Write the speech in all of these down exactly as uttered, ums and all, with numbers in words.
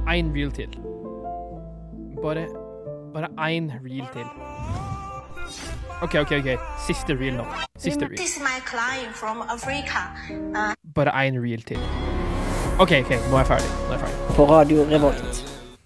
en reel til. Bare, bare en reel til. Ok, ok, ok. Siste reel nå. Siste reel. This is my client from Africa. Uh, Bare en reel til. Ok, ok, nå er jeg ferdig. Nå er jeg ferdig. På Radio Revolt.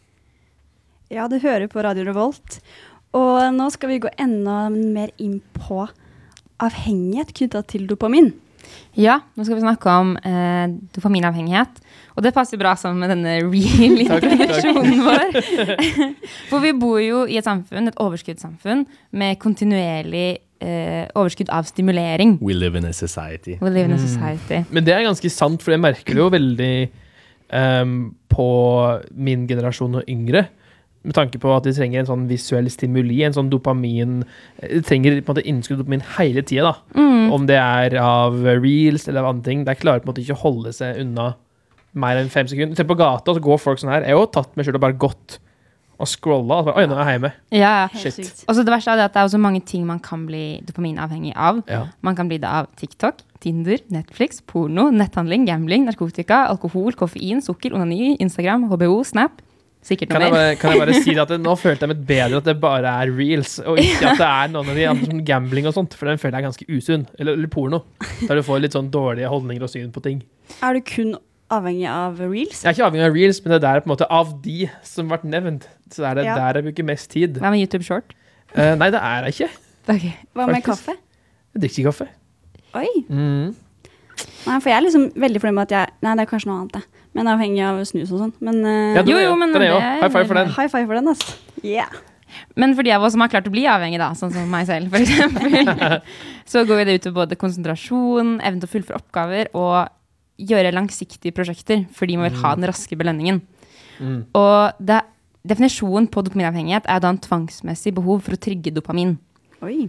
Ja, du hører på Radio Revolt. Og nå skal vi gå enda mer inn på avhengighet knyttet til dopamin. Ja, nå skal vi snakke om eh, dopaminavhengighet. Og det passer bra sammen med denne real-introduksjonen vår. For vi bor jo i et samfunn, et overskuddssamfunn, med kontinuerlig eh, overskudd av stimulering. We live in a society. We live in a society. Men det er ganske sant, for jeg merker det jo veldig um, på min generasjon og yngre. Med tanke på at de trenger en sånn visuell stimuli, en sånn dopamin, de trenger på en måte innskudd dopamin hele tiden da. Mm. Om det er av reels eller av andre ting, det er klarer på en måte ikke å holde seg unna mer enn fem sekunder. Se på gata, så går folk sånn her. Jeg har jo tatt meg selv og bare gått og scrollet, og så bare, oi, nå er jeg hjemme. Ja, shit. Og så det verste er at det er også mange ting man kan bli dopaminavhengig av. Ja. Man kan bli det av TikTok, Tinder, Netflix, porno, netthandling, gambling, narkotika, alkohol, koffein, sukker, onani, Instagram, H B O, Snap. Sikkert kan, jeg bare, kan jeg bare si at det, nå følte jeg meg bedre at det bare er reels, og ikke at det er noen av de andre som gambling og sånt, for den føler jeg er ganske usunn. Eller, eller porno, der du får litt sånn dårlige holdninger og syn på ting. Er du kun avhengig av reels? Jeg er ikke avhengig av reels, men det der er på en måte av de som ble nevnt. Så det er det ja. Der jeg bruker mest tid. Hva med YouTube Short? Uh, nei, det er jeg ikke. Okay. Hva med kaffe? Jeg drikker ikke kaffe. Oi. Mm. Nei, for jeg er liksom veldig fornøyd med at jeg... Nei, det er kanskje noe annet det. Men avhengig av snus og sånn. Men, uh, ja, jo, jo, men det er jo. High five for den. High five for den, altså. Yeah. Men for de av oss som har klart å bli avhengig da, sånn som meg selv, for eksempel, så går det ut til både konsentrasjon, evne til å fullføre oppgaver, og gjøre langsiktige prosjekter, fordi man vil ha den raske belønningen. Mm. Og det, definisjonen på dopaminavhengighet er da en tvangsmessig behov for å trigge dopamin. Oi.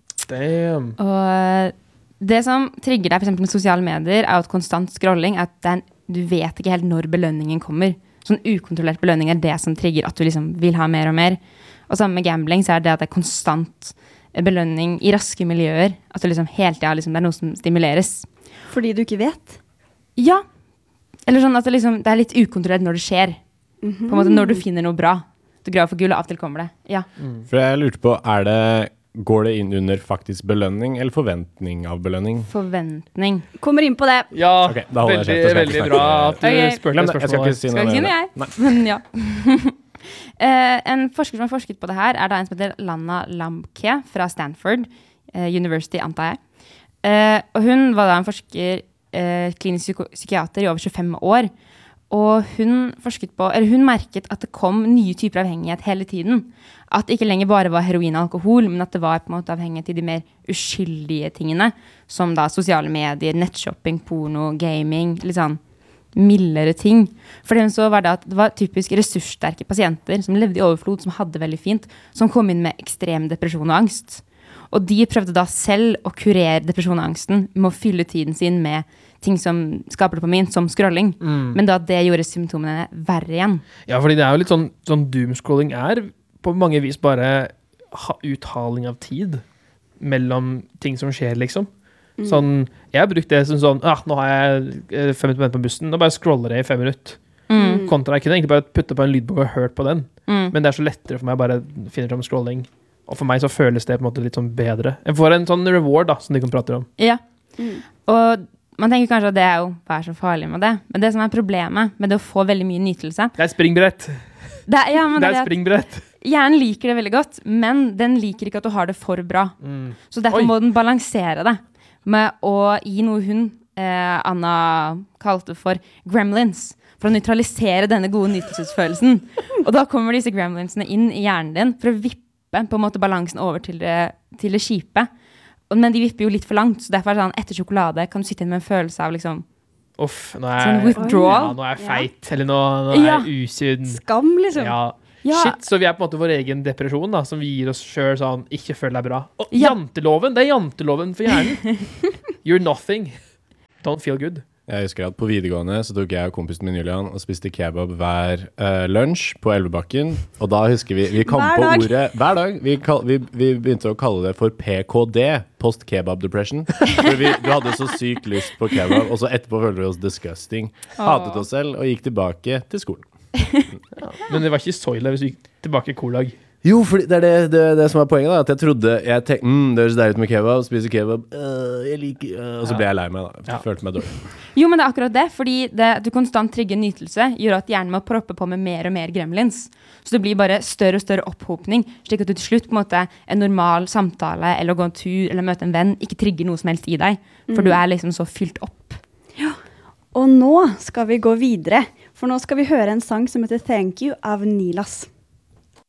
Damn. Og det som trigger deg for eksempel med sosiale medier, er at konstant scrolling, at det er en, du vet ikke helt når belønningen kommer. Sånn ukontrollert belønning er det som trigger at du liksom vil ha mer og mer. Og sammen med gambling så er det at det er konstant belønning i raske miljøer. At du liksom helt, ja, liksom, det er noe som stimuleres. Fordi du ikke vet? Ja. Eller sånn at det, liksom, det er litt ukontrollert når det skjer. Mm-hmm. På en måte når du finner noe bra. Du graver for gull, og av til kommer det. Ja. Mm. For jeg lurte på, er det... Går det inn under faktisk belønning eller forventning av belønning? Forventning. Kommer inn på det. Ja, okay, veldig, veldig bra at du okay. spør det spørsmålet. Jeg skal ikke si noe med det. Jeg. Men ja. uh, en forsker som har forsket på det her er da en som heter Lana Lamke fra Stanford uh, University, antar jeg. Uh, og hun var da en forsker, uh, klinisk psyko- psykiater i over tjuefem år. Og hun forsket på, eller hun merket at det kom nye typer avhengighet hele tiden. At det ikke lenger bare var heroin og alkohol, men at det var på en måte avhengighet til de mer uskyldige tingene, som da sosiale medier, nettshopping, porno, gaming, litt sånn mildere ting. For det hun så var det at det var typisk ressurssterke pasienter som levde i overflod, som hadde veldig fint, som kom inn med ekstrem depresjon og angst. Og de prøvde da selv å kurere depresjon og angsten med å fylle tiden sin med ting som skaper dopamin, som scrolling. Mm. Men da det gjorde symptomene verre igjen. Ja, fordi det er jo litt sånn, sånn doomscrolling er på mange vis bare ha, uthaling av tid mellom ting som skjer, liksom. Mm. Sånn, jeg har brukt det som sånn, ah, nå har jeg fem minutter på bussen, nå bare scroller jeg i fem minutter. Mm. Kontra jeg kunne egentlig bare putte på en lydbok og hørt på den. Mm. Men det er så lettere for meg å bare finne ut om scrolling. Og for meg så føles det på en måte litt sånn bedre. Jeg får en sånn reward da, som de kan prate om. Ja, mm. og man tenker kanskje at det er jo, hva er så farlig med det? Men det som er problemet med det å få veldig mye nytelse... Det er springbrett. Det er, ja, men det er, det er springbrett. Hjernen liker det veldig godt, men den liker ikke at du har det for bra. Mm. Så derfor Oi. Må den balansere det med å gi noe hun, eh, Anna kalte for gremlins, for å neutralisere denne gode nytelsesfølelsen. Og da kommer disse gremlinsene inn i hjernen din for å vippe på en måte balansen over til det, til det kjipe. Men de vipper jo litt for langt, så derfor er det sånn, etter sjokolade kan du sitte inn med en følelse av liksom... Uff, nå er, sånn withdrawal. Ja, nå er jeg feit, ja. Eller nå, nå er jeg usunn. Skam, liksom. Ja. Ja. Shit, så vi er på en måte vår egen depresjon da, som vi gir oss selv sånn, ikke føl deg bra. Og ja. Janteloven, det er janteloven for hjernen. You're nothing. Don't feel good. Jeg husker at på videregående så tok jeg og kompisen min Julian og spiste kebab hver uh, lunsj på Elvebakken. Og da husker vi, vi kom på ordet, hver dag, vi, kall, vi, vi begynte å kalle det for P K D, post kebab depression. For vi, vi hadde så sykt lyst på kebab, og så etterpå følte vi oss disgusting. Hatet oss selv og gikk tilbake til skolen. Ja. Men det var ikke soila hvis du gikk tilbake i kolag. Jo, for det er det, det, det som er poenget da. At jeg trodde, jeg tenkte, mm, det høres deilig ut med kebab, spiser kebab, øh, jeg liker, øh, og så ble jeg lei meg da. Jeg følte meg dårlig. Jo, men det er akkurat det, fordi det, du konstant trigger nytelse, gjør at hjernen må proppe på med mer og mer gremlins. Så det blir bare større og større opphopning, slik at du til slutt på en måte en normal samtale, eller gå en tur, eller møte en venn, ikke trigger noe som helst i deg, for mm. du er liksom så fylt opp. Ja, og nå skal vi gå videre, for nå skal vi høre en sang som heter Thank You av Nilas.